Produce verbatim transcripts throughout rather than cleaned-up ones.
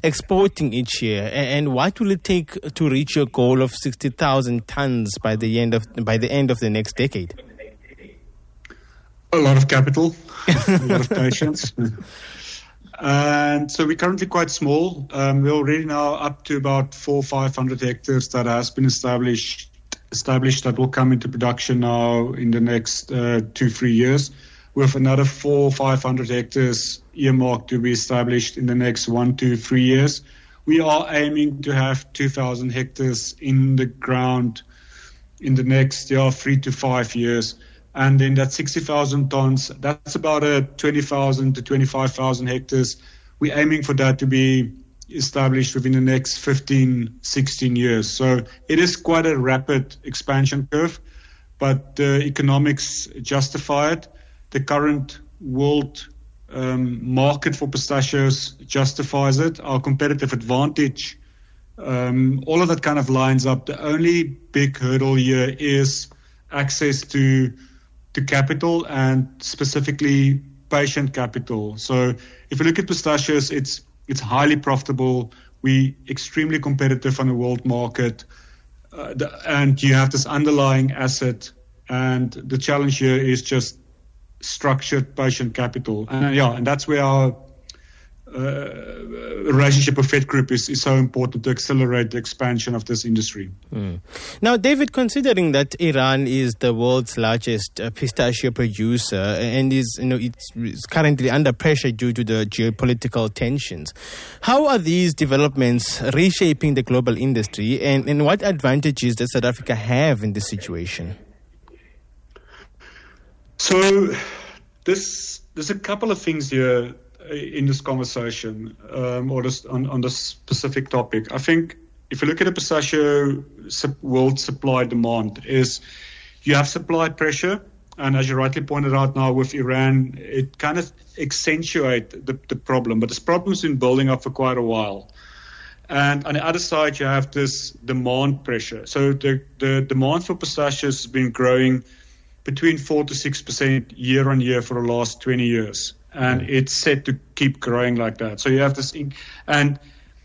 exporting each year? And what will it take to reach your goal of sixty thousand tons by the end of by the end of the next decade? A lot of capital, a lot of patience. And so we're currently quite small. Um, we're already now up to about four, five hundred hectares that has been established. Established that will come into production now in the next uh, two, three years, with another four, five hundred hectares earmarked to be established in the next one, two, three years. We are aiming to have two thousand hectares in the ground in the next yeah, three to five years. And then that sixty thousand tons, that's about a twenty thousand to twenty-five thousand hectares. We're aiming for that to be established within the next fifteen, sixteen years. So it is quite a rapid expansion curve, but the economics justify it. The current world um, market for pistachios justifies it. Our competitive advantage, um, all of that kind of lines up. The only big hurdle here is access to to capital, and specifically patient capital. So if you look at pistachios, it's it's highly profitable. We extremely competitive on the world market, uh, the, and you have this underlying asset. And the challenge here is just structured patient capital. And yeah, and that's where our uh, relationship with Vet Group is, is so important to accelerate the expansion of this industry. Mm. Now, David, considering that Iran is the world's largest uh, pistachio producer and is, you know, it's, it's currently under pressure due to the geopolitical tensions, how are these developments reshaping the global industry, and, and what advantages does South Africa have in this situation? So, this there's a couple of things here in this conversation, um, or this, on, on this specific topic. I think if you look at the pistachio world supply demand, is you have supply pressure, and as you rightly pointed out now with Iran, it kind of accentuates the, the problem. But this problem's been building up for quite a while. And on the other side, you have this demand pressure. So the, the demand for pistachios has been growing between four to six percent year on year for the last twenty years. And it's set to keep growing like that. So you have this, and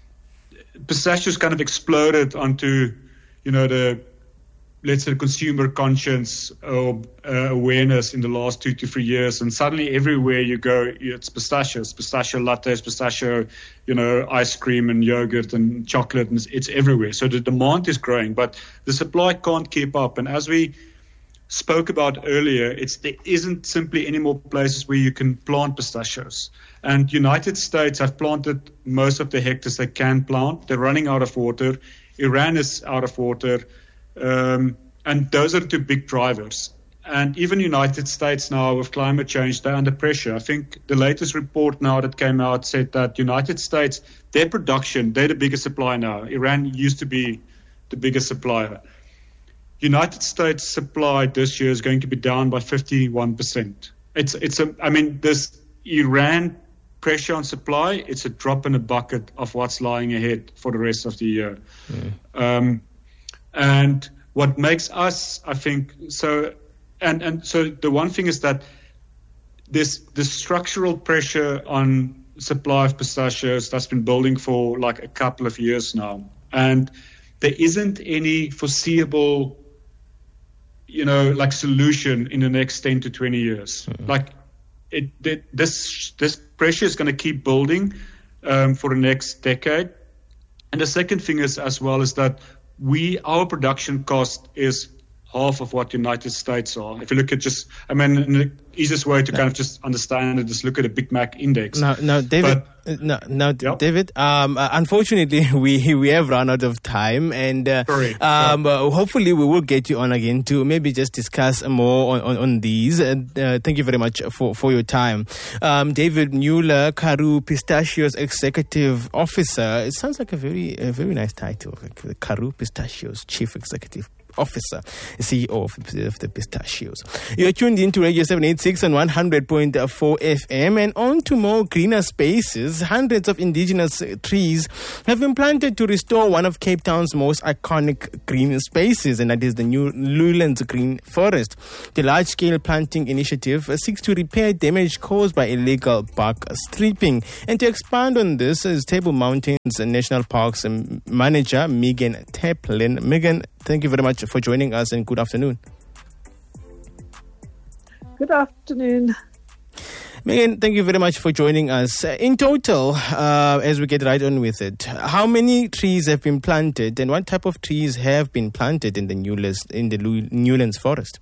pistachios kind of exploded onto, you know, the, let's say, consumer conscience or uh, awareness in the last two to three years. And suddenly everywhere you go, it's pistachios, pistachio lattes, pistachio, you know, ice cream and yogurt and chocolate, and it's, it's everywhere. So the demand is growing, but the supply can't keep up. And as we spoke about earlier, it's there isn't simply any more places where you can plant pistachios. And United States have planted most of the hectares they can plant. They're running out of water. Iran is out of water. Um, and those are the two big drivers. And even United States now with climate change, they're under pressure. I think the latest report now that came out said that United States, their production, they're the biggest supplier now. Iran used to be the biggest supplier. United States supply this year is going to be down by fifty-one percent. It's, it's a, I mean, this Iran pressure on supply, it's a drop in a bucket of what's lying ahead for the rest of the year. Mm. Um, and what makes us, I think, so, and, and so the one thing is that this, this structural pressure on supply of pistachios that's been building for like a couple of years now. And there isn't any foreseeable, you know, like solution in the next ten to twenty years. Mm-hmm. Like it, it, this, this pressure is going to keep building um, for the next decade. And the second thing is as well is that we, our production cost is half of what United States are. If you look at just, I mean, the easiest way to no. kind of just understand it is look at a Big Mac index. Now, now David, but, no, now, yep. David, um, uh, unfortunately, we we have run out of time, and uh, Sorry. Um, yeah. uh, hopefully we will get you on again to maybe just discuss more on, on, on these. And uh, thank you very much for, for your time. Um, David Mueller, Karoo Pistachios Executive Officer. It sounds like a very a very nice title, like the Karoo Pistachios Chief Executive Officer, C E O of the Pistachios. You're tuned in to Radio seven eighty-six on one hundred point four F M, and on to more greener spaces. Hundreds of indigenous trees have been planted to restore one of Cape Town's most iconic green spaces, and that is the New Newlands Green Forest. The large-scale planting initiative seeks to repair damage caused by illegal bark stripping. And to expand on this is Table Mountains National Parks manager Megan Taplin. Megan, thank you very much for joining us, and good afternoon. Good afternoon. Megan, thank you very much for joining us. In total, uh, as we get right on with it, how many trees have been planted, and what type of trees have been planted in the Newlands, in the Newlands Forest?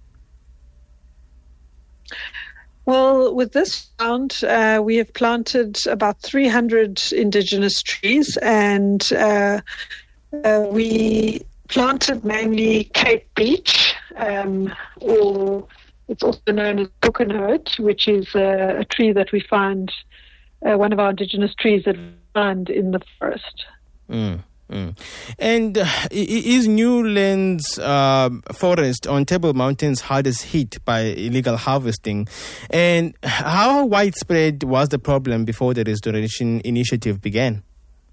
Well, with this round, uh, we have planted about three hundred indigenous trees, and uh, uh, we planted mainly Cape Beech, um, or it's also known as coconut, which is uh, a tree that we find, uh, one of our indigenous trees that we find in the forest. Mm. Mm. And uh, is Newlands uh, Forest on Table Mountains hardest hit by illegal harvesting? And how widespread was the problem before the restoration initiative began?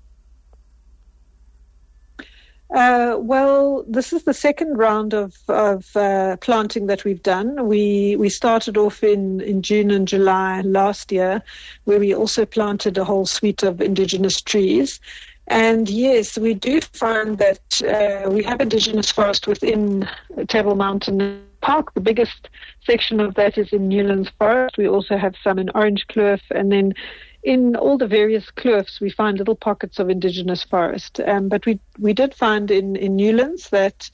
Uh, well, this is the second round of, of uh, planting that we've done. We we started off in, in June and July last year, where we also planted a whole suite of indigenous trees. And yes, we do find that uh, we have indigenous forest within Table Mountain Park. The biggest section of that is in Newlands Forest. We also have some in Orange Kloof, and then in all the various kloofs, we find little pockets of indigenous forest. Um, but we we did find in, in Newlands that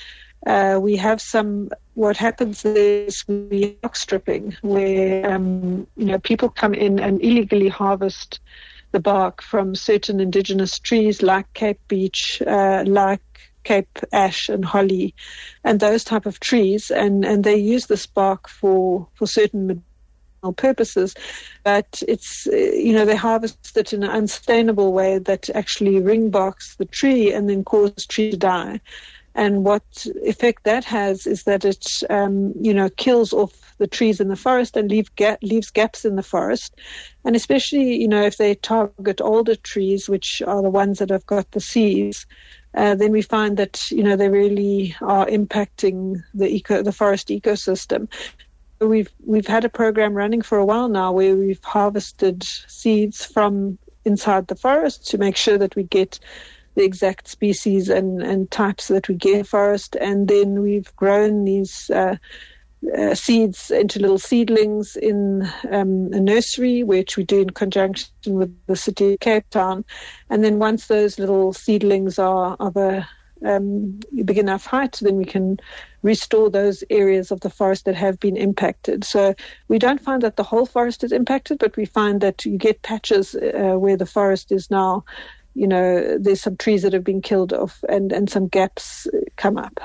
uh, we have some, what happens is we bark stripping, where um, you know people come in and illegally harvest the bark from certain indigenous trees like Cape Beech, uh, like Cape Ash and Holly, and those type of trees, and, and they use this bark for, for certain medicinal purposes, but it's, you know, they harvest it in an unsustainable way that actually ring barks the tree and then cause the tree to die. And what effect that has is that it, um, you know, kills off the trees in the forest and leave ga- leaves gaps in the forest. And especially, you know, if they target older trees, which are the ones that have got the seeds, uh, then we find that, you know, they really are impacting the eco, the forest ecosystem. We've we've had a program running for a while now where we've harvested seeds from inside the forest to make sure that we get the exact species and, and types that we get in the forest, and then we've grown these uh, uh, seeds into little seedlings in um, a nursery, which we do in conjunction with the city of Cape Town. And then once those little seedlings are of a um, big enough height, then we can restore those areas of the forest that have been impacted. So we don't find that the whole forest is impacted, but we find that you get patches uh, where the forest is now, you know, there's some trees that have been killed off and, and some gaps come up.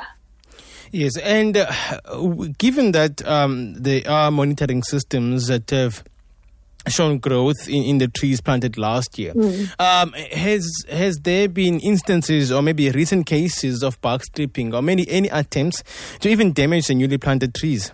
Yes, and uh, given that um, there are monitoring systems that have shown growth in, in the trees planted last year, mm. um, has has there been instances or maybe recent cases of bark stripping or many any attempts to even damage the newly planted trees?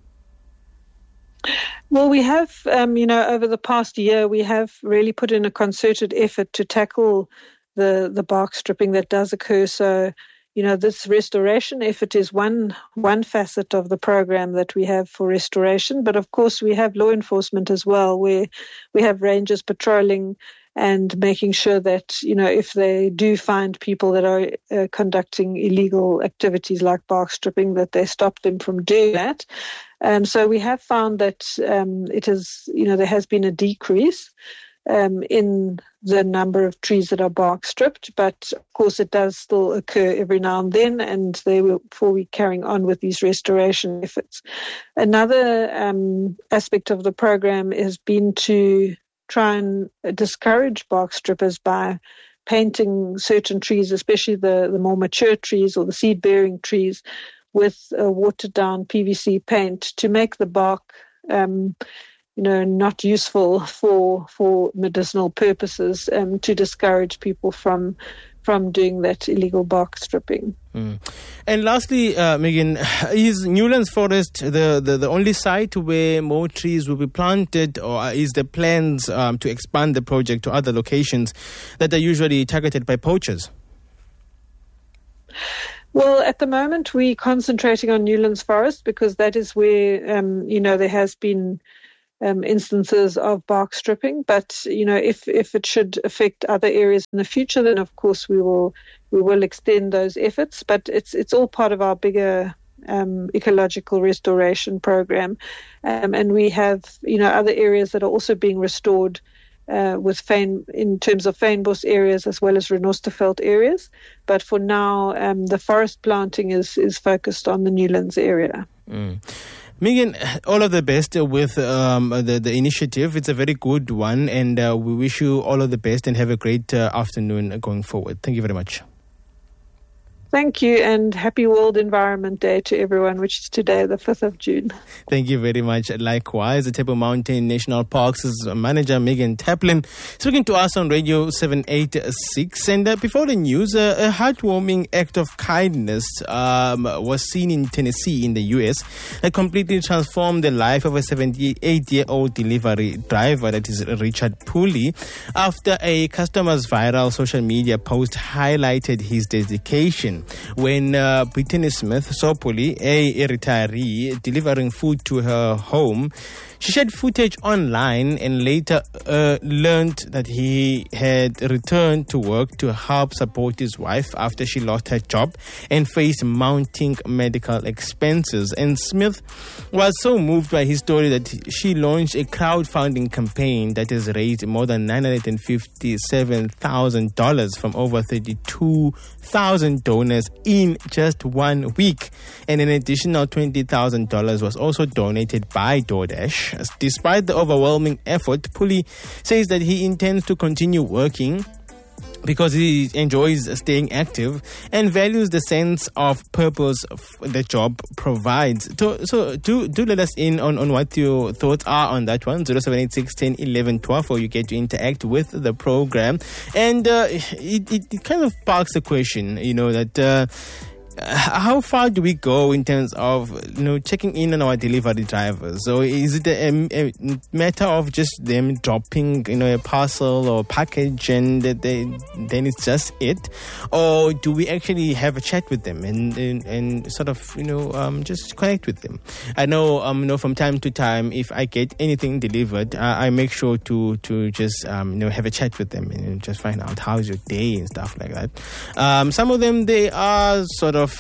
Well, we have, um, you know, over the past year, we have really put in a concerted effort to tackle the, the bark stripping that does occur. So, you know, this restoration effort is one one facet of the program that we have for restoration. But of course, we have law enforcement as well, where we have rangers patrolling and making sure that, you know, if they do find people that are uh, conducting illegal activities like bark stripping, that they stop them from doing that. Um, so we have found that um, it is, you know, there has been a decrease um, in the number of trees that are bark stripped, but of course it does still occur every now and then, and they will, before we carrying on with these restoration efforts. Another um, aspect of the program has been to try and discourage bark strippers by painting certain trees, especially the, the more mature trees or the seed-bearing trees, with a watered-down P V C paint to make the bark, um, you know, not useful for for medicinal purposes, um, to discourage people from from doing that illegal bark stripping. Mm. And lastly, uh, Megan, is Newlands Forest the, the, the only site where more trees will be planted, or is there plans um, to expand the project to other locations that are usually targeted by poachers? Well, at the moment, we're concentrating on Newlands Forest because that is where, um, you know, there has been um, instances of bark stripping. But, you know, if, if it should affect other areas in the future, then, of course, we will we will extend those efforts. But it's it's all part of our bigger um, ecological restoration program. Um, and we have, you know, other areas that are also being restored Uh, with Fyn, in terms of fynbos areas as well as Renosterveld areas. But for now, um, the forest planting is, is focused on the Newlands area. Mm. Megan, all of the best with um, the, the initiative. It's a very good one, and uh, we wish you all of the best and have a great uh, afternoon going forward. Thank you very much. Thank you, and happy World Environment Day to everyone, which is today, the fifth of June. Thank you very much. Likewise, the Table Mountain National Parks manager, Megan Taplin, speaking to us on Radio seven eighty-six. And uh, before the news, uh, a heartwarming act of kindness um, was seen in Tennessee in the U S that completely transformed the life of a seventy-eight-year-old delivery driver, that is Richard Pooley, after a customer's viral social media post highlighted his dedication. When uh, Brittany Smith saw Pooley, a, a retiree, delivering food to her home, she shared footage online and later uh, learned that he had returned to work to help support his wife after she lost her job and faced mounting medical expenses. And Smith was so moved by his story that she launched a crowdfunding campaign that has raised more than nine hundred fifty-seven thousand dollars from over thirty-two thousand donors in just one week. And an additional twenty thousand dollars was also donated by DoorDash. Despite the overwhelming effort, Pooley says that he intends to continue working because he enjoys staying active and values the sense of purpose the job provides. So, so do do let us in on, on what your thoughts are on that one. zero seven eight six, one zero, one one, one two, or you get to interact with the program. And uh, it, it, it kind of sparks the question, you know, that... Uh, how far do we go in terms of, you know, checking in on our delivery drivers? So is it a, a matter of just them dropping, you know, a parcel or package and they, then it's just it? Or do we actually have a chat with them and and, and sort of, you know, um, just connect with them? I know, um, you know, from time to time, if I get anything delivered, uh, I make sure to to just, um, you know, have a chat with them and just find out how's your day and stuff like that. Um, some of them, they are sort of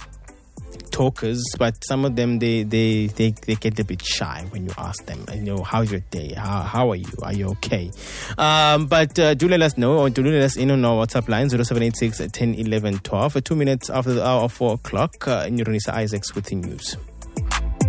talkers, but some of them they, they they they get a bit shy when you ask them, you know, how's your day, how how are you, are you okay? Um, but uh, do let us know, or do let us in on our WhatsApp line zero seven eight six, one zero, one one, one two. Two minutes after the hour of four o'clock, uh, Nurunisa Isaacs with the news.